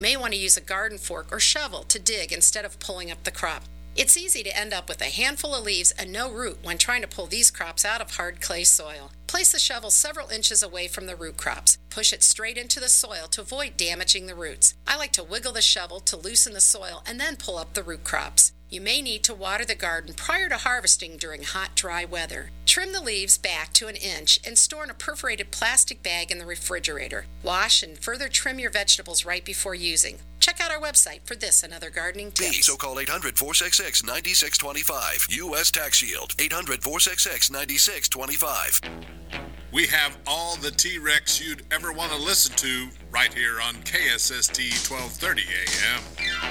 You may want to use a garden fork or shovel to dig instead of pulling up the crop. It's easy to end up with a handful of leaves and no root when trying to pull these crops out of hard clay soil. Place the shovel several inches away from the root crops. Push it straight into the soil to avoid damaging the roots. I like to wiggle the shovel to loosen the soil and then pull up the root crops. You may need to water the garden prior to harvesting during hot, dry weather. Trim the leaves back to 1 inch and store in a perforated plastic bag in the refrigerator. Wash and further trim your vegetables right before using. Check out our website for this and other gardening tips. So call 800-466-9625. U.S. Tax Shield. 800-466-9625. We have all the T-Rex you'd ever want to listen to right here on KSST 1230 AM.